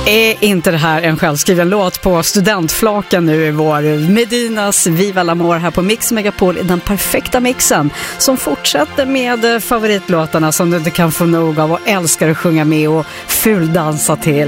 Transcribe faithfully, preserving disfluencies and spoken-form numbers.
Är inte det här en självskriven låt på studentflaken nu i vår? Medinas Viva l'Amour här på Mix Megapol i den perfekta mixen som fortsätter med favoritlåtarna som du inte kan få nog av och älskar att sjunga med och fuldansa till.